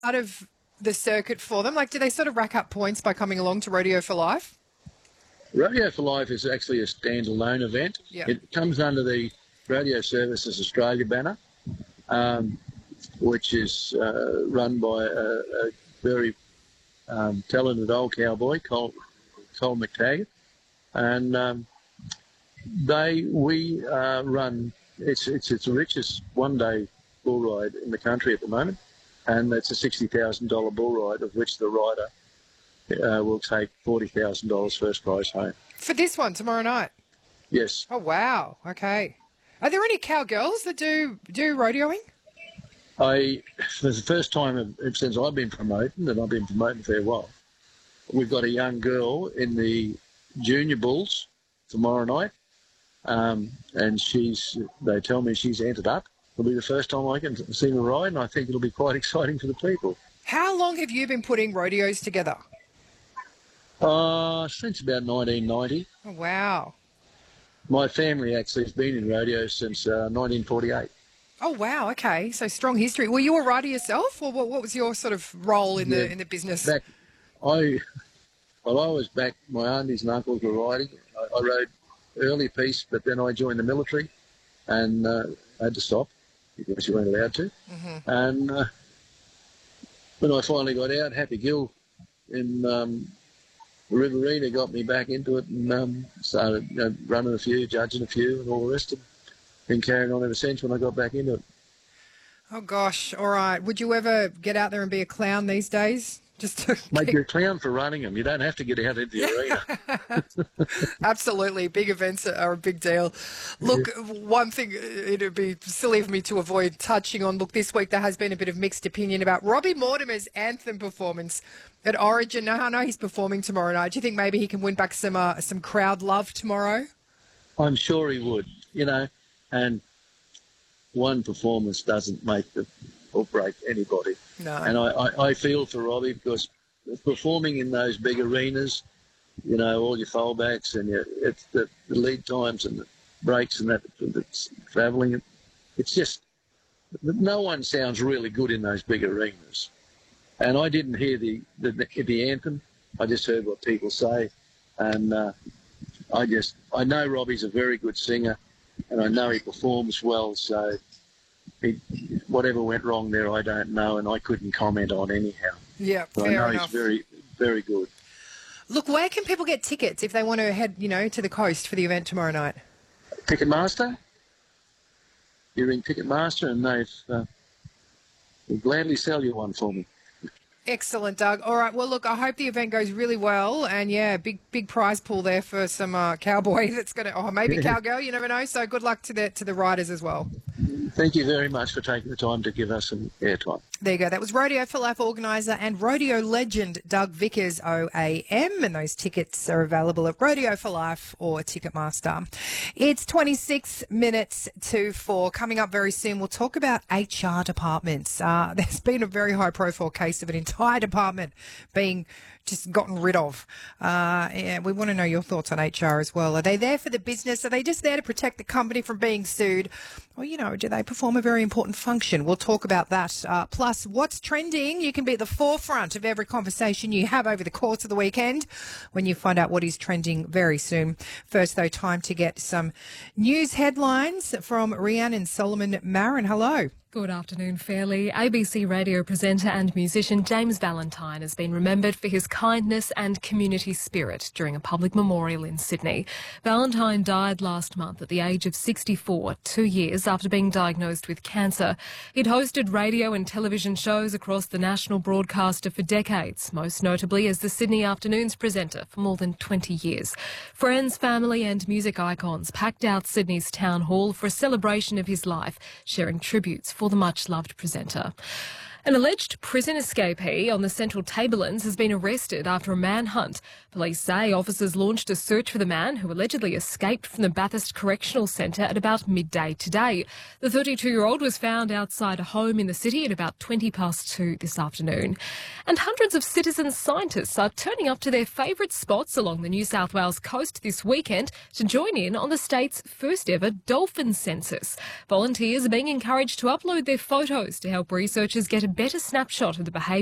Out of the circuit for them? Like, do they sort of rack up points by coming along to Rodeo for Life? Rodeo for Life is actually a standalone event. Yeah. It comes under the Radio Services Australia banner, which is run by a very talented old cowboy, Cole McTaggart. And we run, it's the richest one-day bull ride in the country at the moment, and it's a $60,000 bull ride, of which the rider will take $40,000 first prize home. For this one, tomorrow night? Yes. Oh, wow. Okay. Are there any cowgirls that do rodeoing? For the first time since I've been promoting, and I've been promoting for a while, we've got a young girl in the junior bulls tomorrow night, and they tell me she's entered up. It'll be the first time I can see her ride, and I think it'll be quite exciting for the people. How long have you been putting rodeos together? Since about 1990. Oh, wow. My family actually has been in rodeo since 1948. Oh, wow. Okay. So strong history. Were you a rider yourself, or what was your sort of role in the business? I was back, my aunties and uncles were riding. I rode early piece, but then I joined the military and had to stop because you weren't allowed to. Mm-hmm. And when I finally got out, Happy Gill in Riverina got me back into it and started running a few, judging a few and all the rest, and been carrying on ever since when I got back into it. Oh, gosh. All right. Would you ever get out there and be a clown these days? Mate, you're a clown for running them. You don't have to get out into the arena. Absolutely. Big events are a big deal. Look, one thing, it would be silly of me to avoid touching on. Look, this week there has been a bit of mixed opinion about Robbie Mortimer's anthem performance at Origin. Now, I know he's performing tomorrow night. Do you think maybe he can win back some crowd love tomorrow? I'm sure he would, and one performance doesn't make or break anybody. No. And I feel for Robbie because performing in those big arenas, all your fallbacks and it's the lead times and the breaks and that's travelling, it's just, no one sounds really good in those big arenas. And I didn't hear the anthem. I just heard what people say. And I know Robbie's a very good singer and I know he performs well, so whatever went wrong there, I don't know, and I couldn't comment on anyhow. Yeah, but fair I know enough. He's very, very good. Look, where can people get tickets if they want to head, to the coast for the event tomorrow night? Ticketmaster. You ring Ticketmaster, and they'll gladly sell you one for me. Excellent, Doug. All right. Well, look, I hope the event goes really well. And, big prize pool there for some cowboy that's going to, or maybe cowgirl, you never know. So good luck to the riders as well. Thank you very much for taking the time to give us some airtime. There you go. That was Rodeo for Life organiser and rodeo legend Doug Vickers, OAM. And those tickets are available at Rodeo for Life or Ticketmaster. It's 26 minutes to 4. Coming up very soon, we'll talk about HR departments. There's been a very high-profile case of an entire department being just gotten rid of. We want to know your thoughts on HR as well. Are they there for the business? Are they just there to protect the company from being sued? Or, do they perform a very important function? We'll talk about that. Plus, what's trending? You can be at the forefront of every conversation you have over the course of the weekend when you find out what is trending very soon. First, though, time to get some news headlines from Rhiannon Solomon Marin. Hello. Good afternoon, Fairly. ABC radio presenter and musician James Valentine has been remembered for his kindness and community spirit during a public memorial in Sydney. Valentine died last month at the age of 64, 2 years after being diagnosed with cancer. He'd hosted radio and television shows across the national broadcaster for decades, most notably as the Sydney Afternoons presenter for more than 20 years. Friends, family and music icons packed out Sydney's Town Hall for a celebration of his life, sharing tributes for the much-loved presenter. An alleged prison escapee on the Central Tablelands has been arrested after a manhunt. Police say officers launched a search for the man who allegedly escaped from the Bathurst Correctional Centre at about midday today. The 32-year-old was found outside a home in the city at about 2:20 this afternoon. And hundreds of citizen scientists are turning up to their favourite spots along the New South Wales coast this weekend to join in on the state's first ever dolphin census. Volunteers are being encouraged to upload their photos to help researchers get a better snapshot of the behaviour